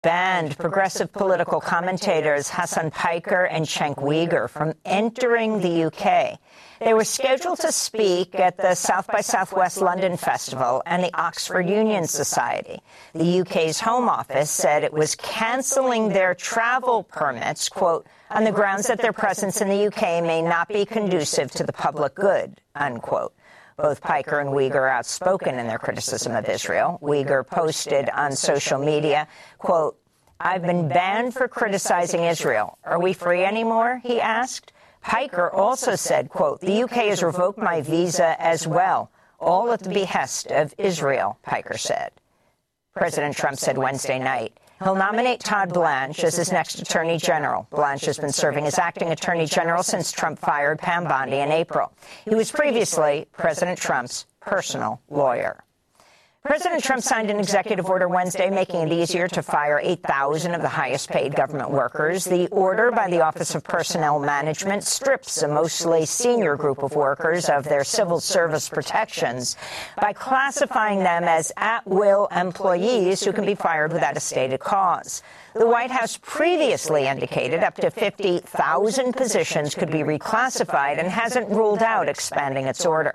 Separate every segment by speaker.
Speaker 1: banned progressive political commentators Hassan Piker and Cenk Uygur from entering the UK. They were scheduled to speak at the South by Southwest London Festival and the Oxford Union Society. The UK's Home Office said it was cancelling their travel permits, quote, on the grounds that their presence in the UK may not be conducive to the public good, unquote. Both Piker and Uygur are outspoken in their criticism of Israel. Uygur posted on social media, quote, "I've been banned for criticizing Israel. Are we free anymore?" he asked. Piker also said, quote, "The UK has revoked my visa as well, all at the behest of Israel," Piker said. President Trump said Wednesday night he'll nominate Todd Blanche as his next attorney general. Blanche has been serving as acting attorney general since Trump fired Pam Bondi in April. He was previously President Trump's personal lawyer. President Trump signed an executive order Wednesday making it easier to fire 8,000 of the highest-paid government workers. The order by the Office of Personnel Management strips a mostly senior group of workers of their civil service protections by classifying them as at-will employees who can be fired without a stated cause. The White House previously indicated up to 50,000 positions could be reclassified and hasn't ruled out expanding its order.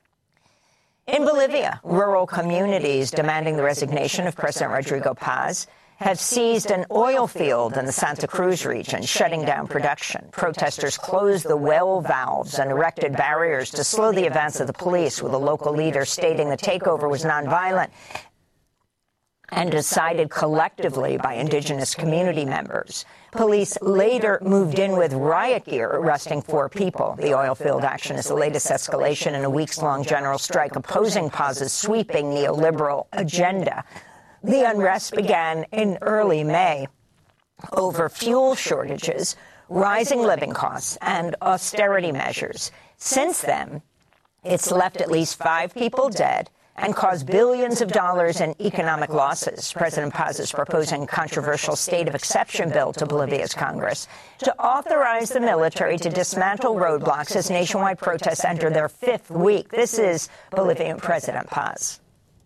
Speaker 1: In Bolivia, rural communities demanding the resignation of President Rodrigo Paz have seized an oil field in the Santa Cruz region, shutting down production. Protesters closed the well valves and erected barriers to slow the advance of the police, with a local leader stating the takeover was nonviolent and decided collectively by indigenous community members. Police later moved in with riot gear, arresting 4 people. The oil field action is the latest escalation in a weeks-long general strike opposing Paz's sweeping neoliberal agenda. The unrest began in early May over fuel shortages, rising living costs, and austerity measures. Since then, it's left at least 5 people dead and caused billions of dollars in economic losses. President Paz is proposing a controversial state of exception bill to Bolivia's Congress to authorize the military to dismantle roadblocks as nationwide protests enter their 5th week. This is Bolivian President Paz.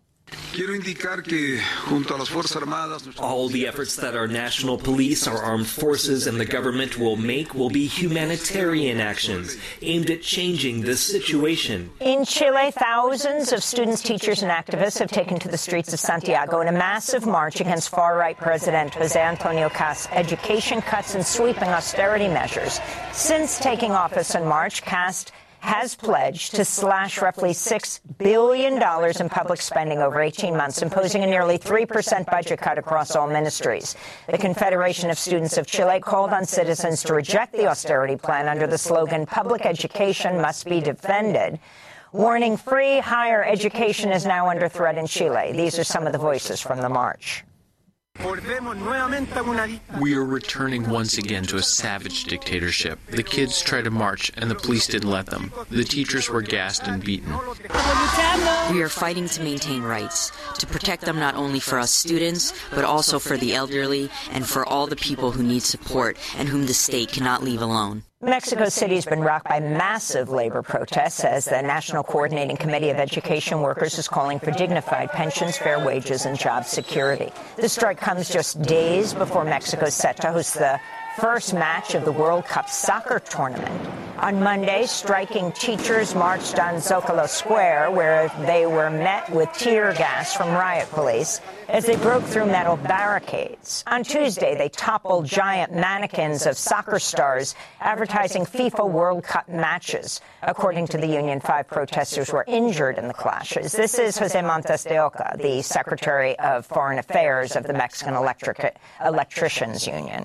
Speaker 2: All the efforts that our national police, our armed forces, and the government will make will be humanitarian actions aimed at changing this situation.
Speaker 1: In Chile, thousands of students, teachers, and activists have taken to the streets of Santiago in a massive march against far-right President José Antonio Kast's education cuts and sweeping austerity measures. Since taking office in March, Kast has pledged to slash roughly $6 billion in public spending over 18 months, imposing a nearly 3% budget cut across all ministries. The Confederation of Students of Chile called on citizens to reject the austerity plan under the slogan, "Public education must be defended," warning free higher education is now under threat in Chile. These are some of the voices from the march.
Speaker 3: We are returning once again to a savage dictatorship. The kids tried to march, and the police didn't let them. The teachers were gassed and beaten.
Speaker 4: We are fighting to maintain rights, to protect them not only for us students, but also for the elderly and for all the people who need support and whom the state cannot leave alone.
Speaker 1: Mexico City has been rocked by massive labor protests as the National Coordinating Committee of Education Workers is calling for dignified pensions, fair wages, and job security. The strike comes just days before Mexico is set to host the first match of the World Cup soccer tournament. On Monday, striking teachers marched on Zocalo Square, where they were met with tear gas from riot police as they broke through metal barricades. On Tuesday, they toppled giant mannequins of soccer stars advertising FIFA World Cup matches. According to the union, 5 protesters were injured in the clashes. This is José Montes de Oca, the Secretary of Foreign Affairs of the Mexican Electricians Union.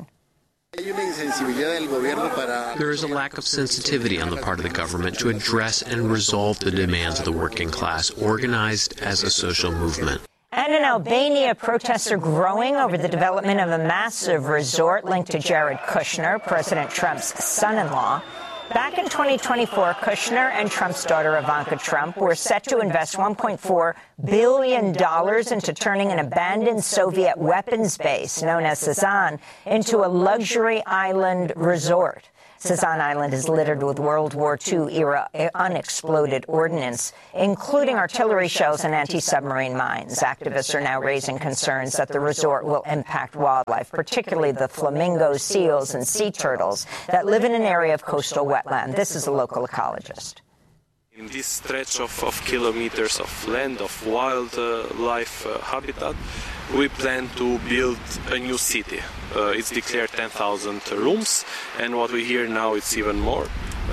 Speaker 3: There is a lack of sensitivity on the part of the government to address and resolve the demands of the working class, organized as a social movement.
Speaker 1: And in Albania, protests are growing over the development of a massive resort linked to Jared Kushner, President Trump's son-in-law. Back in 2024, Kushner and Trump's daughter Ivanka Trump were set to invest $1.4 billion into turning an abandoned Soviet weapons base known as Sazan into a luxury island resort. Sazan Island is littered with World War II-era unexploded ordnance, including artillery shells and anti-submarine mines. Activists are now raising concerns that the resort will impact wildlife, particularly the flamingos, seals, and sea turtles that live in an area of coastal wetland. This is a local ecologist.
Speaker 5: In this stretch of kilometers of land, of wildlife habitat, we plan to build a new city. It's declared 10,000 rooms, and what we hear now it's even more.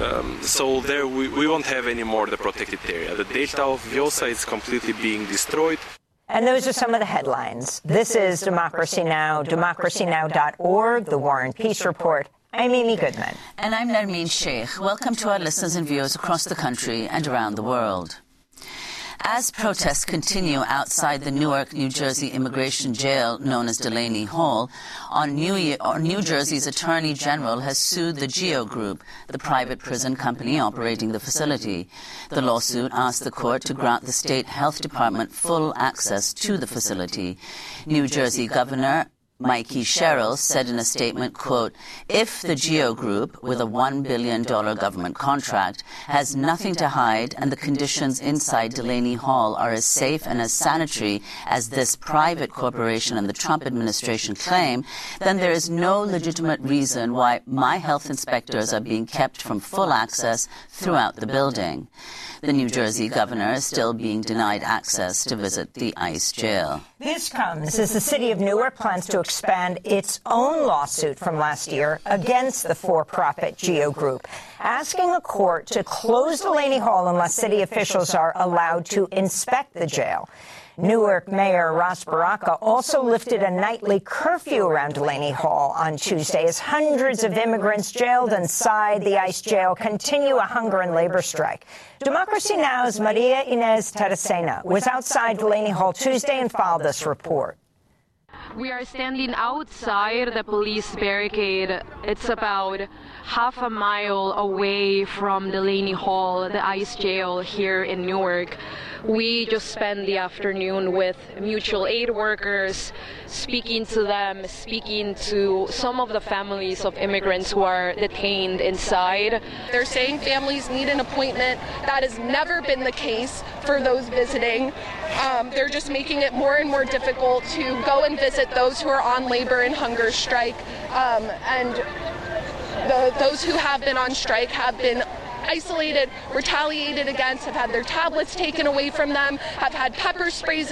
Speaker 5: So there we won't have anymore the protected area. The delta of Vjosa is completely being destroyed.
Speaker 1: And those are some of the headlines. This is Democracy Now!, democracynow.org, The War and Peace Report. I'm Amy Goodman.
Speaker 6: And I'm Nermeen Sheikh. Welcome to our listeners and viewers across the country and around the world. As protests continue outside the Newark, New Jersey immigration jail known as Delaney Hall, New Jersey's Attorney General has sued the GEO Group, the private prison company operating the facility. The lawsuit asked the court to grant the state health department full access to the facility. New Jersey Governor Mikey Sherrill said in a statement, quote, "If the GEO Group, with a $1 billion government contract, has nothing to hide and the conditions inside Delaney Hall are as safe and as sanitary as this private corporation and the Trump administration claim, then there is no legitimate reason why my health inspectors are being kept from full access throughout the building." The New Jersey governor is still being denied access to visit the ICE jail.
Speaker 1: This comes as the city of Newark plans to expand its own lawsuit from last year against the for-profit GEO Group, asking a court to close Delaney Hall unless city officials are allowed to inspect the jail. Newark Mayor Ras Baraka also lifted a nightly curfew around Delaney Hall on Tuesday as hundreds of immigrants jailed inside the ICE jail continue a hunger and labor strike. Democracy Now!'s Maria Inez Terracena was outside Delaney Hall Tuesday and filed this report.
Speaker 7: We are standing outside the police barricade. It's about half a mile away from Delaney Hall, the ICE jail here in Newark. We just spent the afternoon with mutual aid workers, speaking to them, speaking to some of the families of immigrants who are detained inside.
Speaker 8: They're saying families need an appointment. That has never been the case for those visiting. They're just making it more and more difficult to go and visit those who are on labor and hunger strike. And those who have been on strike have been isolated, retaliated against, have had their tablets taken away from them, have had pepper sprays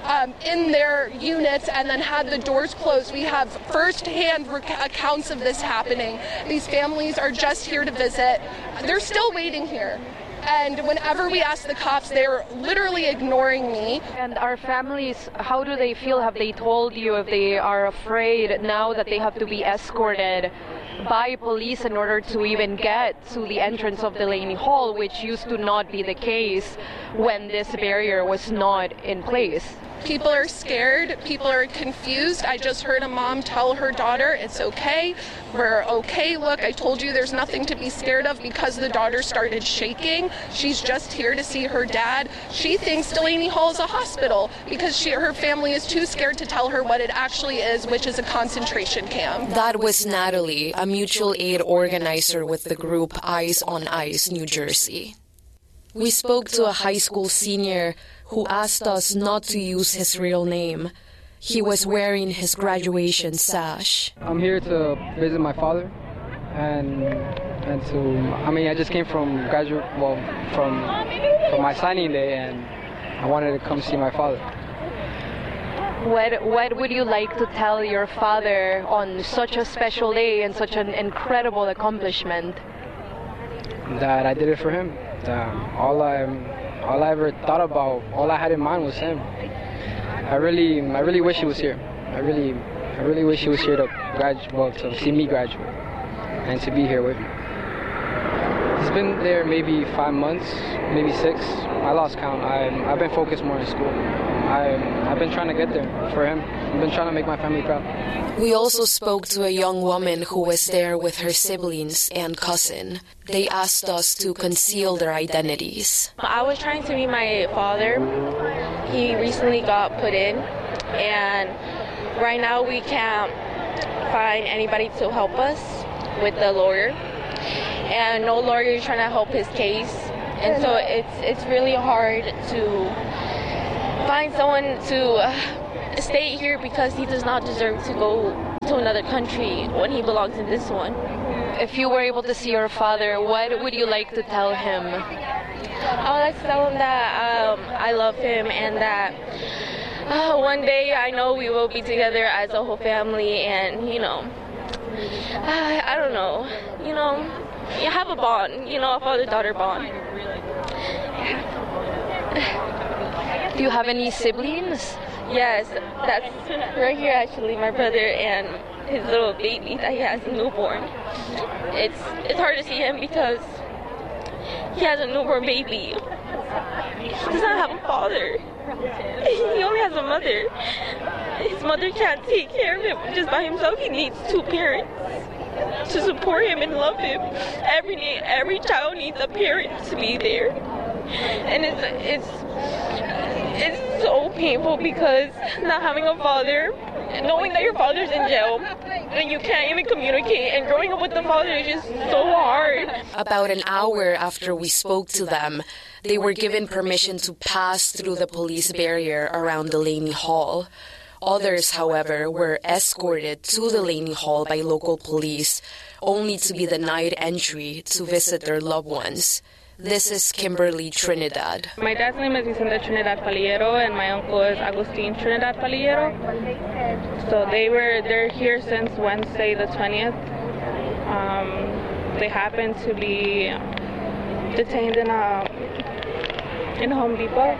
Speaker 8: in their units, and then had the doors closed. We have first-hand accounts of this happening. These families are just here to visit. They're still waiting here. And whenever we ask the cops, they're literally ignoring me.
Speaker 7: And our families, how do they feel? Have they told you if they are afraid now that they have to be escorted by police in order to even get to the entrance of Delaney Hall, which used to not be the case when this barrier was not in place?
Speaker 8: People are scared. People are confused. I just heard a mom tell her daughter, "It's okay. We're okay. Look, I told you there's nothing to be scared of," because the daughter started shaking. She's just here to see her dad. She thinks Delaney Hall is a hospital because her family is too scared to tell her what it actually is, which is a concentration camp.
Speaker 9: That was Natalie, a mutual aid organizer with the group Eyes on Ice, New Jersey. We spoke to a high school senior who asked us not to use his real name. He was wearing his graduation sash.
Speaker 10: I'm here to visit my father, and I just came from from my signing day, and I wanted to come see my father.
Speaker 7: What would you like to tell your father on such a special day and such an incredible accomplishment?
Speaker 10: That I did it for him. All I ever thought about, all I had in mind was him. I really wish he was here. I really wish he was here to see me graduate and to be here with me. He's been there maybe 5 months, maybe 6. I lost count. I've been focused more in school. I've been trying to get there for him. I've been trying to make my family proud.
Speaker 9: We also spoke to a young woman who was there with her siblings and cousin. They asked us to conceal their identities.
Speaker 11: I was trying to meet my father. He recently got put in, and right now we can't find anybody to help us with the lawyer. and no lawyer is trying to help his case. And so it's really hard to find someone to stay here because he does not deserve to go to another country when he belongs in this one.
Speaker 7: If you were able to see your father, what would you like to tell him?
Speaker 11: I would like to tell him that I love him and that one day I know we will be together as a whole family, and I don't know, you have a bond, a father-daughter bond.
Speaker 7: Do you have any siblings?
Speaker 11: Yes, that's right here actually, my brother and his little baby that he has, a newborn. It's hard to see him because he has a newborn baby. He does not have a father. He only has a mother. His mother can't take care of him just by himself. He needs two parents to support him and love him. Every child needs a parent to be there. And it's so painful because not having a father, knowing that your father's in jail, and you can't even communicate, and growing up with the father is just so hard.
Speaker 9: About an hour after we spoke to them, they were given permission to pass through the police barrier around Delaney Hall. Others, however, were escorted to Delaney Hall by local police, only to be denied entry to visit their loved ones. This is Kimberly Trinidad.
Speaker 12: My dad's name is Vicente Trinidad Palillero, and my uncle is Agustin Trinidad Palillero. So they're here since Wednesday the 20th. They happen to be detained in Home Depot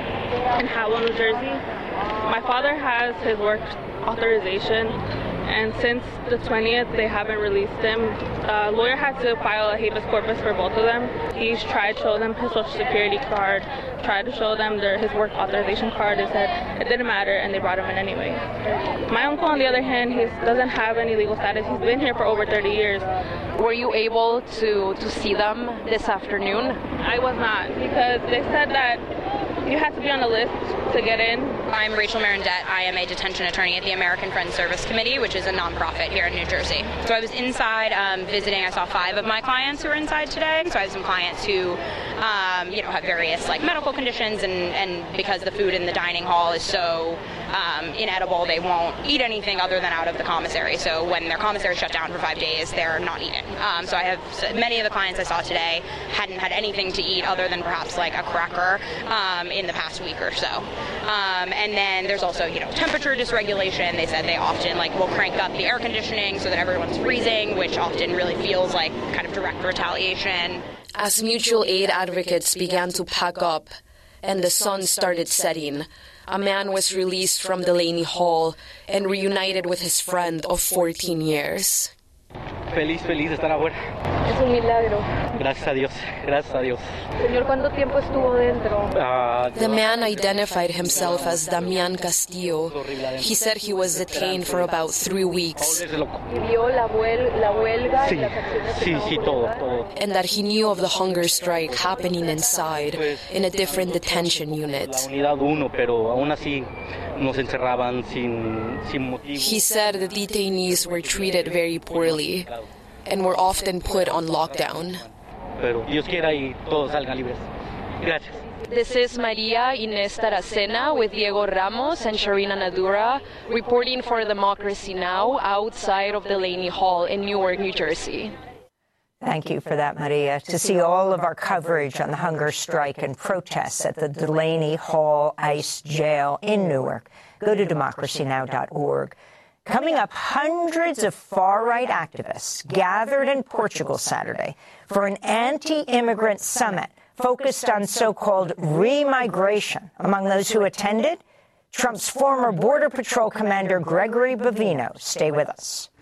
Speaker 12: in Howell, New Jersey. My father has his work authorization, and since the 20th, they haven't released him. A lawyer had to file a habeas corpus for both of them. He's tried to show them his Social Security card, tried to show them his work authorization card. They said it didn't matter, and they brought him in anyway. My uncle, on the other hand, he doesn't have any legal status. He's been here for over 30 years.
Speaker 7: Were you able to see them this afternoon?
Speaker 12: I was not, because they said that you had to be on a list to get in.
Speaker 13: I'm Rachel Marendette. I am a detention attorney at the American Friends Service Committee, which is a nonprofit here in New Jersey. So I was inside visiting. I saw 5 of my clients who were inside today. So I have some clients who, have various medical conditions, and because the food in the dining hall is so inedible, they won't eat anything other than out of the commissary. So when their commissary shut down for 5 days, they're not eating. So I have many of the clients I saw today hadn't had anything to eat other than perhaps like a cracker in the past week or so. And then there's also, temperature dysregulation. They said they often will crank up the air conditioning so that everyone's freezing, which often really feels like kind of direct retaliation.
Speaker 9: As mutual aid advocates began to pack up and the sun started setting, a man was released from Delaney Hall and reunited with his friend of 14 years.
Speaker 14: Feliz de estar afuera.
Speaker 11: Es un milagro.
Speaker 14: Gracias a Dios.
Speaker 11: Señor, ¿cuánto tiempo estuvo dentro?
Speaker 9: The man identified himself as Damian Castillo. He said he was detained for about 3 weeks.
Speaker 11: Vivió la huelga y las acciones.
Speaker 14: Sí, todo.
Speaker 9: And that he knew of the hunger strike happening inside in a different detention unit.
Speaker 14: Unidad 1, pero aún así nos encerraban sin motivo.
Speaker 9: He said the detainees were treated very poorly and were often put on lockdown.
Speaker 14: Pero Dios quiera y todos salgan libres. Gracias.
Speaker 7: This is Maria Inés Taracena with Diego Ramos and Sharina Nadura reporting for Democracy Now! Outside of Delaney Hall in Newark, New Jersey.
Speaker 1: Thank you for that, Maria. To see all of our coverage on the hunger strike and protests at the Delaney Hall ICE jail in Newark, go to democracynow.org. Coming up, hundreds of far-right activists gathered in Portugal Saturday for an anti-immigrant summit focused on so-called remigration. Among those who attended, Trump's former Border Patrol commander Gregory Bovino. Stay with us.